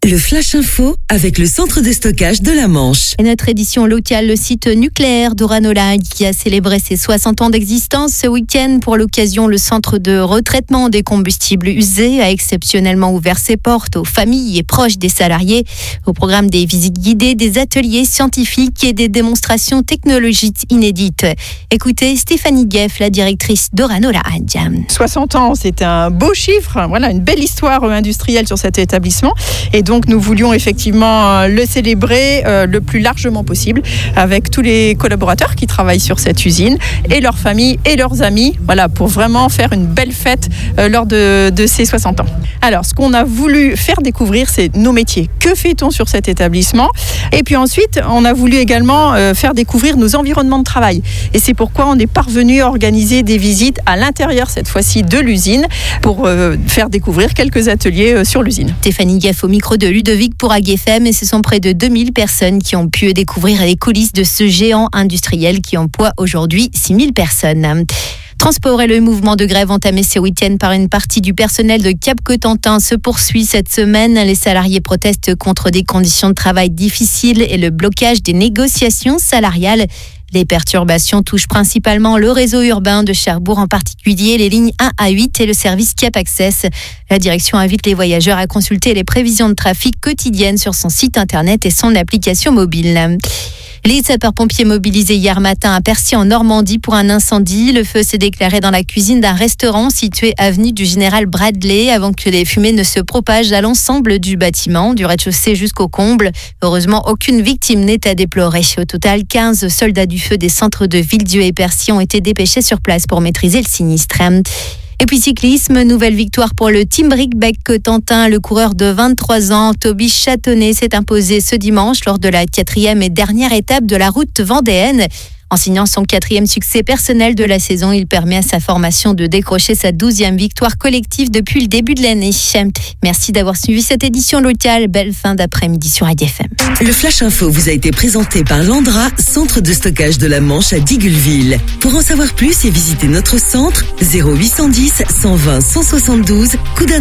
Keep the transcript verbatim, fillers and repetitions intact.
Le Flash Info avec le centre de stockage de la Manche. Et notre édition locale, le site nucléaire d'Oranola qui a célébré ses soixante ans d'existence ce week-end. Pour l'occasion, le centre de retraitement des combustibles usés a exceptionnellement ouvert ses portes aux familles et proches des salariés. Au programme des visites guidées, des ateliers scientifiques et des démonstrations technologiques inédites. Écoutez Stéphanie Gueff, la directrice d'Oranola. soixante ans, c'est un beau chiffre. Voilà, une belle histoire industrielle sur cet établissement. Et donc, nous voulions effectivement le célébrer euh, le plus largement possible avec tous les collaborateurs qui travaillent sur cette usine et leurs familles et leurs amis, voilà, pour vraiment faire une belle fête euh, lors de, de ces soixante ans. Alors, ce qu'on a voulu faire découvrir, c'est nos métiers. Que fait-on sur cet établissement ? Et puis ensuite, on a voulu également euh, faire découvrir nos environnements de travail. Et c'est pourquoi on est parvenu à organiser des visites à l'intérieur, cette fois-ci, de l'usine pour euh, faire découvrir quelques ateliers euh, sur l'usine. Stéphanie Gueff au micro de Ludovic pour A G F M, et ce sont près de deux mille personnes qui ont pu découvrir les coulisses de ce géant industriel qui emploie aujourd'hui six mille personnes. Transport et le mouvement de grève entamé ce week-end par une partie du personnel de Cap Cotentin se poursuit cette semaine. Les salariés protestent contre des conditions de travail difficiles et le blocage des négociations salariales. Les perturbations touchent principalement le réseau urbain de Cherbourg, en particulier les lignes un à huit et le service Cap Access. La direction invite les voyageurs à consulter les prévisions de trafic quotidiennes sur son site internet et son application mobile. Les sapeurs-pompiers mobilisés hier matin à Percy en Normandie pour un incendie. Le feu s'est déclaré dans la cuisine d'un restaurant situé avenue du Général Bradley avant que les fumées ne se propagent à l'ensemble du bâtiment, du rez-de-chaussée jusqu'au comble. Heureusement, aucune victime n'est à déplorer. Au total, quinze soldats du feu des centres de Villedieu et Percy ont été dépêchés sur place pour maîtriser le sinistre. Et puis cyclisme, nouvelle victoire pour le Team Brickbeck Cotentin. Le coureur de vingt-trois ans, Toby Châtonnet, s'est imposé ce dimanche lors de la quatrième et dernière étape de la route vendéenne. En signant son quatrième succès personnel de la saison, il permet à sa formation de décrocher sa douzième victoire collective depuis le début de l'année. Merci d'avoir suivi cette édition locale. Belle fin d'après-midi sur A G F M. Le Flash Info vous a été présenté par Landra, centre de stockage de la Manche à Digueulville. Pour en savoir plus et visiter notre centre, zéro huit cent dix, cent vingt, cent soixante-douze, coup d'un